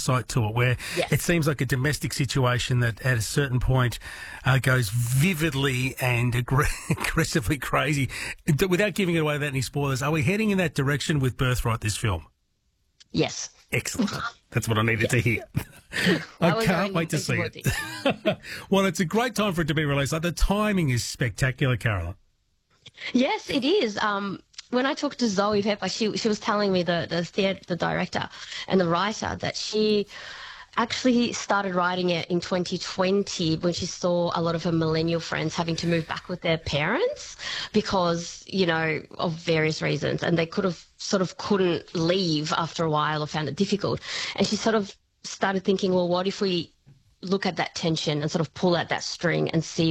sight to it, where Yes. it seems like a domestic situation that at a certain point goes vividly and aggressively crazy. Without giving it away without any spoilers, are we heading in that direction with Birthright, this film? Yes. Excellent. That's what I needed to hear. I can't wait to see it. Well, it's a great time for it to be released. Like, the timing is spectacular, Caroline. Yes, it is. When I talked to Zoe Pepper, she was telling me, the director and the writer, that she actually started writing it in 2020 when she saw a lot of her millennial friends having to move back with their parents because, of various reasons, and they couldn't leave after a while or found it difficult. And she sort of started thinking, well, what if we look at that tension and sort of pull at that string and see